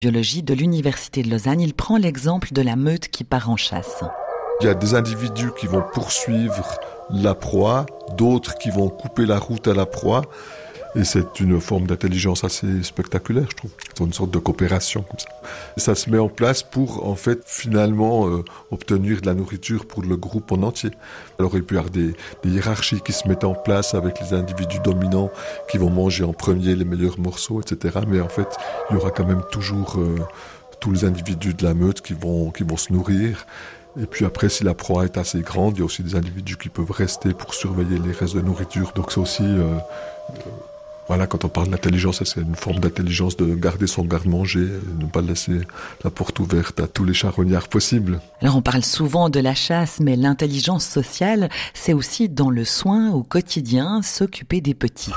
biologie de l'Université de Lausanne, il prend l'exemple de la meute qui part en chasse. Il y a des individus qui vont poursuivre la proie, d'autres qui vont couper la route à la proie. Et c'est une forme d'intelligence assez spectaculaire, je trouve. C'est une sorte de coopération comme ça. Ça se met en place pour, en fait, finalement, obtenir de la nourriture pour le groupe en entier. Alors il peut y avoir des hiérarchies qui se mettent en place avec les individus dominants qui vont manger en premier les meilleurs morceaux, etc. Mais en fait, il y aura quand même toujours tous les individus de la meute qui vont se nourrir. Et puis après, si la proie est assez grande, il y a aussi des individus qui peuvent rester pour surveiller les restes de nourriture. Donc c'est aussi... Voilà, quand on parle d'intelligence, c'est une forme d'intelligence de garder son garde-manger, ne pas laisser la porte ouverte à tous les charognards possibles. Alors on parle souvent de la chasse, mais l'intelligence sociale, c'est aussi dans le soin au quotidien, s'occuper des petits.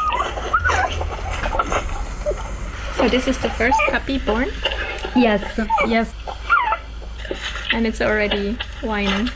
So this is the first puppy born? Yes. And it's already whining.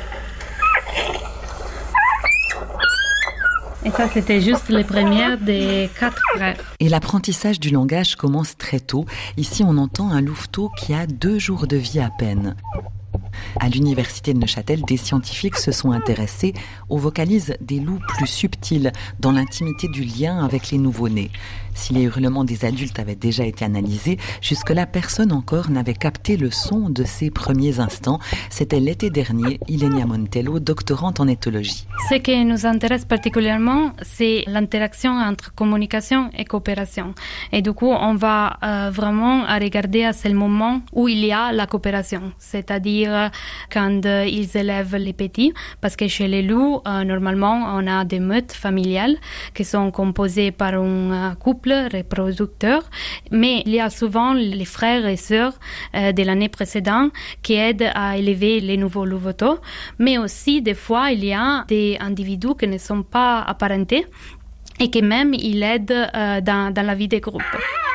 Et ça, c'était juste les premières des 4 frères. Et l'apprentissage du langage commence très tôt. Ici, on entend un louveteau qui a 2 jours de vie à peine. À l'université de Neuchâtel, des scientifiques se sont intéressés aux vocalises des loups plus subtiles dans l'intimité du lien avec les nouveau-nés. Si les hurlements des adultes avaient déjà été analysés, jusque-là, personne encore n'avait capté le son de ces premiers instants. C'était l'été dernier, Ilenia Montello, doctorante en éthologie. Ce qui nous intéresse particulièrement, c'est l'interaction entre communication et coopération. Et du coup, on va vraiment regarder à ce moment où il y a la coopération, c'est-à-dire quand ils élèvent les petits, parce que chez les loups, normalement, on a des meutes familiales qui sont composées par un couple reproducteur, mais il y a souvent les frères et sœurs de l'année précédente qui aident à élever les nouveaux louveteaux, mais aussi des fois il y a des individus qui ne sont pas apparentés et qui même ils aident dans la vie des groupes.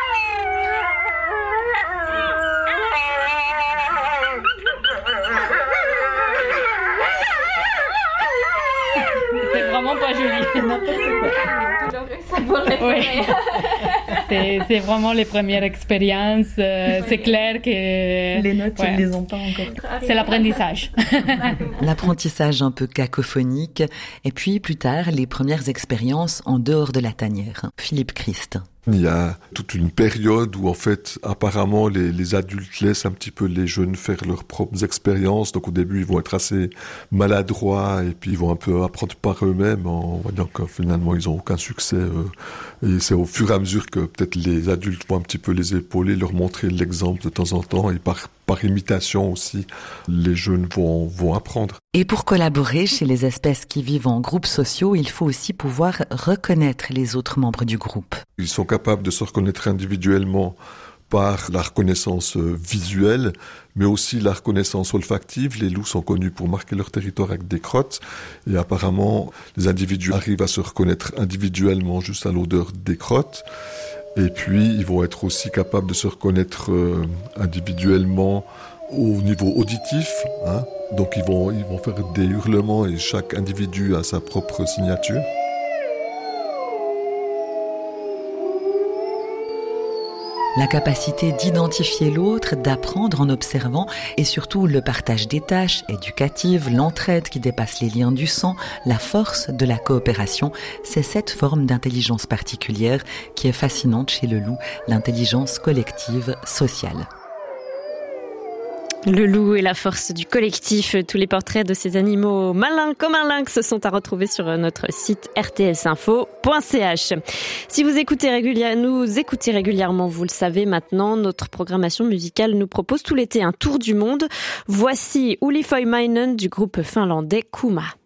C'est vraiment pas joli, c'est n'importe quoi. Oui. C'est vraiment les premières expériences. C'est clair que... Les notes, ils ne les ont pas encore. C'est l'apprentissage. L'apprentissage un peu cacophonique. Et puis, plus tard, les premières expériences en dehors de la tanière. Philippe Christ. Il y a toute une période où, en fait, apparemment, les adultes laissent un petit peu les jeunes faire leurs propres expériences. Donc, au début, ils vont être assez maladroits et puis ils vont un peu apprendre par eux-mêmes en voyant que finalement, ils n'ont aucun succès. Et c'est au fur et à mesure que peut-être les adultes vont un petit peu les épauler, leur montrer l'exemple de temps en temps et par imitation aussi, les jeunes vont apprendre. Et pour collaborer chez les espèces qui vivent en groupes sociaux, il faut aussi pouvoir reconnaître les autres membres du groupe. Ils sont capables de se reconnaître individuellement par la reconnaissance visuelle, mais aussi la reconnaissance olfactive. Les loups sont connus pour marquer leur territoire avec des crottes, et apparemment, les individus arrivent à se reconnaître individuellement juste à l'odeur des crottes. Et puis, ils vont être aussi capables de se reconnaître individuellement au niveau auditif. Donc, ils vont faire des hurlements et chaque individu a sa propre signature. La capacité d'identifier l'autre, d'apprendre en observant et surtout le partage des tâches éducatives, l'entraide qui dépasse les liens du sang, la force de la coopération, c'est cette forme d'intelligence particulière qui est fascinante chez le loup, l'intelligence collective sociale. Le loup et la force du collectif, tous les portraits de ces animaux malins comme un lynx sont à retrouver sur notre site rtsinfo.ch. Si vous nous écoutez régulièrement, vous le savez maintenant, notre programmation musicale nous propose tout l'été un tour du monde. Voici Uli Foimainen du groupe finlandais Kuma.